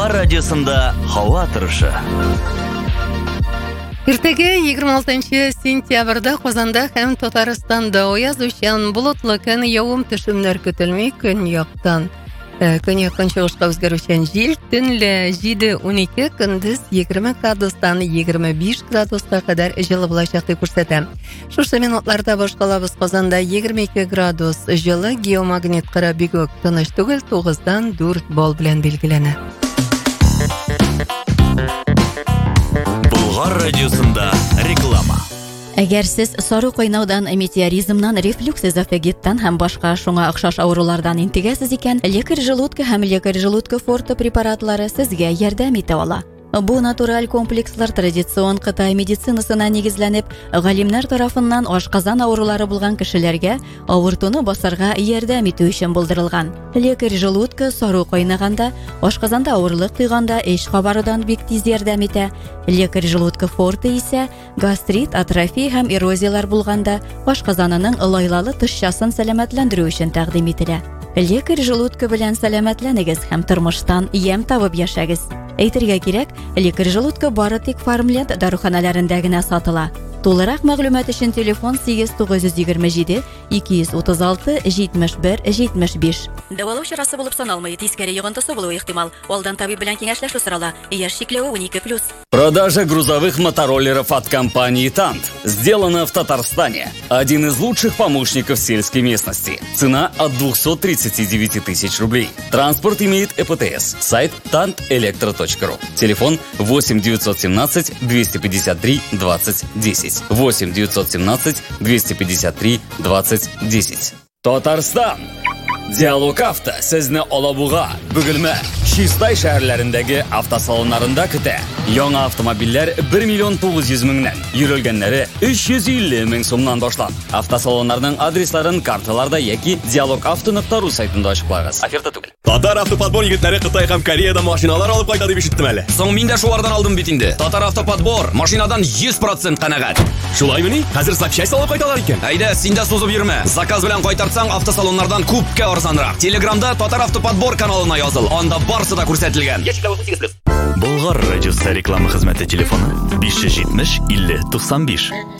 Болгар радиосында һава торышы. Иртәгә 26 сентябрьдә Казанда һәм Татарстанда язучан болытлы көн, явым-төшемнәр көтелми, көньяктан чыгышка үзгәрүчән җил, төнлә 7-12, көндез 20 градустан 25 градуска кадәр җылы булачак дип күрсәтә. Шушы минутларда башкалабыз Казанда 22 градус җылы, геомагнит кыры бигүк тыныч түгел, 9-дан 4 балл белән билгеләнә. Болгар радиосында реклама. Әгәр сез сары кайнаудан, метеоризмнан, рефлюкс эзофагиттан һәм башка шуңа охшаш авырулардан интегәсез икән, лекарь желудка һәм лекарь желудка форте препаратлары сезгә ярдәм итә ала. Бу натураль комплекслар традицион Кытай медицинасына нигезләнеп, галимнәр тарафыннан ашказан авырулары булган кешеләргә авыртуны басарга ярдәм итү өчен булдырылган. Лекарь желудка сары кайнаганда, ашказанда авырлык тойганда эш кабарыдан бик тиз ярдәм итә. Лекарь желудка форте исә гастрит, атрофия һәм эрозиялар булганда ашказанының лайлалы тышчасын сәламәтләндерү өчен тәкъдим ителә. Лекарь желудка белән сәламәтләнегез һәм тормыштан ям табып яшәгез. Әйтергә кирәк, лекарь желудка бары тик Фармленд даруханаларында гына сатыла. Тулырак мәгълүмат өчен телефон 8927 236 71 75. Дәвалау чарасы булып саналмый, тискәре йогынтысы булуы ихтимал. Алдан табиб белән киңәшләшү сорала. Яшь чикләве 12+. Продажа грузовых мотороллеров от компании «Тант» сделана в Татарстане. Один из лучших помощников сельской местности. Цена от 239 тысяч рублей. Транспорт имеет ЭПТС. Сайт tantelectro.ru. Телефон 8 917 253 20 10. 8 917 253 20 10. Татарстан. Диалог авто сезне Алабуга, Бөгелмә, Чистай шәһәрләрендәге автосалоннарында көтә. Яңа автомобильләр 1,9 миллион, йөрелгәннәре 350 мең сумнан башлап. Автосалоннарның адресларын карталарда яки dialogavto.ru сайтында ачыклагыз. Оферта түгел. Татар автоподбор егетләре Кытай һәм Кореядан машиналар алып кайта дип ишеттем әле. Соң мин дә шулардан алдым бит инде. Татар автоподбор машинадан 100% канәгать. Шулаймыни? Хәзер запчасть алып кайталар икән. Әйдә, син дә сузып йөрмә. Заказ белән кайтарсаң автосалоннардан күпкә арзанрак. Телеграмда Татар автоподбор каналына языл. Анда барсы да күрсәтелгән. Болгар радиосы реклама хезмәте телефоны 570 50 95.